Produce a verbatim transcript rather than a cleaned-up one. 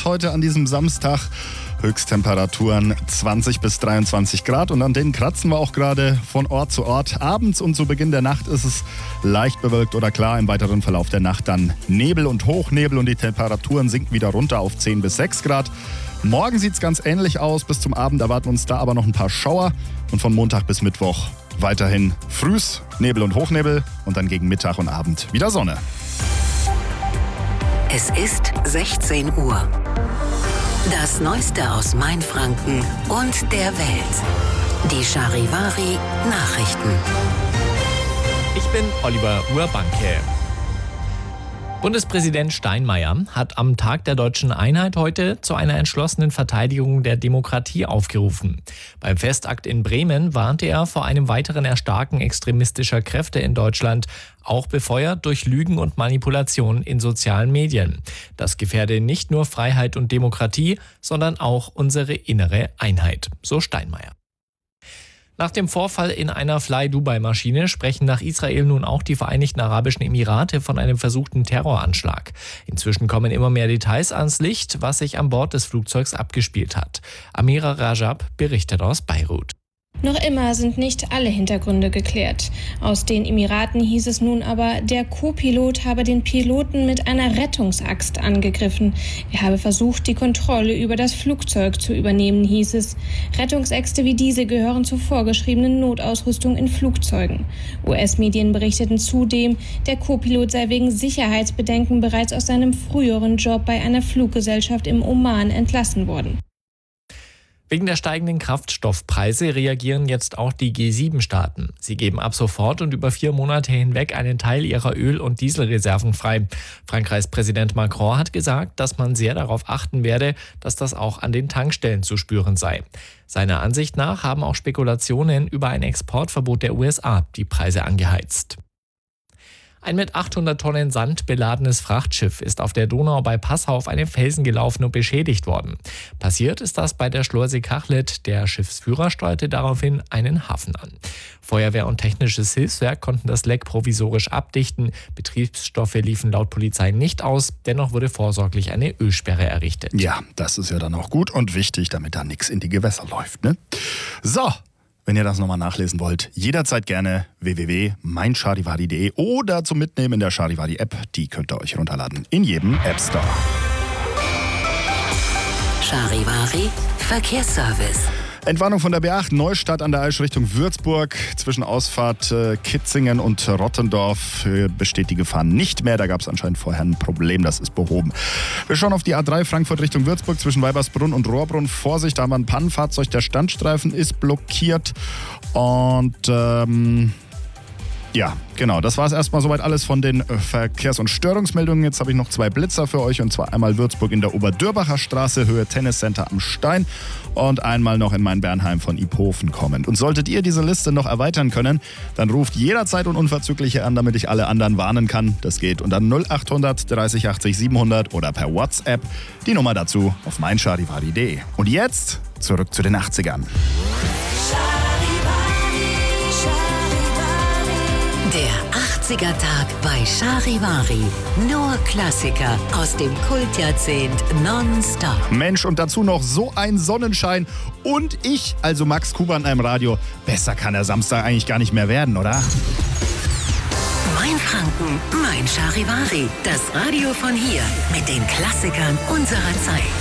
heute an diesem Samstag. Höchsttemperaturen zwanzig bis dreiundzwanzig Grad und an denen kratzen wir auch gerade von Ort zu Ort. Abends und zu Beginn der Nacht ist es leicht bewölkt oder klar. Im weiteren Verlauf der Nacht dann Nebel und Hochnebel und die Temperaturen sinken wieder runter auf zehn bis sechs Grad. Morgen sieht es ganz ähnlich aus. Bis zum Abend erwarten uns da aber noch ein paar Schauer und von Montag bis Mittwoch weiterhin frühs Nebel und Hochnebel und dann gegen Mittag und Abend wieder Sonne. Es ist sechzehn Uhr. Das Neueste aus Mainfranken und der Welt. Die Charivari Nachrichten. Ich bin Oliver Urbanke. Bundespräsident Steinmeier hat am Tag der deutschen Einheit heute zu einer entschlossenen Verteidigung der Demokratie aufgerufen. Beim Festakt in Bremen warnte er vor einem weiteren Erstarken extremistischer Kräfte in Deutschland, auch befeuert durch Lügen und Manipulation in sozialen Medien. Das gefährde nicht nur Freiheit und Demokratie, sondern auch unsere innere Einheit, so Steinmeier. Nach dem Vorfall in einer Fly-Dubai-Maschine sprechen nach Israel nun auch die Vereinigten Arabischen Emirate von einem versuchten Terroranschlag. Inzwischen kommen immer mehr Details ans Licht, was sich an Bord des Flugzeugs abgespielt hat. Amira Rajab berichtet aus Beirut. Noch immer sind nicht alle Hintergründe geklärt. Aus den Emiraten hieß es nun aber, der Co-Pilot habe den Piloten mit einer Rettungsaxt angegriffen. Er habe versucht, die Kontrolle über das Flugzeug zu übernehmen, hieß es. Rettungsäxte wie diese gehören zur vorgeschriebenen Notausrüstung in Flugzeugen. U S-Medien berichteten zudem, der Co-Pilot sei wegen Sicherheitsbedenken bereits aus seinem früheren Job bei einer Fluggesellschaft im Oman entlassen worden. Wegen der steigenden Kraftstoffpreise reagieren jetzt auch die G sieben Staaten. Sie geben ab sofort und über vier Monate hinweg einen Teil ihrer Öl- und Dieselreserven frei. Frankreichs Präsident Macron hat gesagt, dass man sehr darauf achten werde, dass das auch an den Tankstellen zu spüren sei. Seiner Ansicht nach haben auch Spekulationen über ein Exportverbot der U S A die Preise angeheizt. Ein mit achthundert Tonnen Sand beladenes Frachtschiff ist auf der Donau bei Passau auf einen Felsen gelaufen und beschädigt worden. Passiert ist das bei der Schleuse Kachlet. Der Schiffsführer steuerte daraufhin einen Hafen an. Feuerwehr und technisches Hilfswerk konnten das Leck provisorisch abdichten. Betriebsstoffe liefen laut Polizei nicht aus. Dennoch wurde vorsorglich eine Ölsperre errichtet. Ja, das ist ja dann auch gut und wichtig, damit da nichts in die Gewässer läuft, ne? So. Wenn ihr das nochmal nachlesen wollt, jederzeit gerne w w w punkt mein charivari punkt de oder zum Mitnehmen in der Charivari-App. Die könnt ihr euch runterladen in jedem App Store. Charivari Verkehrsservice. Entwarnung von der B acht, Neustadt an der Aisch Richtung Würzburg. Zwischen Ausfahrt äh, Kitzingen und Rottendorf äh, besteht die Gefahr nicht mehr. Da gab es anscheinend vorher ein Problem, das ist behoben. Wir schauen auf die A drei Frankfurt Richtung Würzburg zwischen Weibersbrunn und Rohrbrunn. Vorsicht, da haben wir ein Pannenfahrzeug, der Standstreifen ist blockiert. Und ähm, ja, genau, das war es erstmal soweit alles von den Verkehrs- und Störungsmeldungen. Jetzt habe ich noch zwei Blitzer für euch und zwar einmal Würzburg in der Oberdürbacher Straße, Höhe Tenniscenter am Stein und einmal noch in Main-Bernheim von Iphofen kommend. Und solltet ihr diese Liste noch erweitern können, dann ruft jederzeit und unverzüglich an, damit ich alle anderen warnen kann. Das geht unter null acht hundert dreißig achtzig siebenhundert oder per WhatsApp. Die Nummer dazu auf mein charivari punkt de. Und jetzt zurück zu den achtzigern. Der achtziger-Tag bei Charivari. Nur Klassiker aus dem Kultjahrzehnt nonstop. Mensch, und dazu noch so ein Sonnenschein. Und ich, also Max Kuban im Radio. Besser kann der Samstag eigentlich gar nicht mehr werden, oder? Mainfranken, mein Charivari. Das Radio von hier mit den Klassikern unserer Zeit.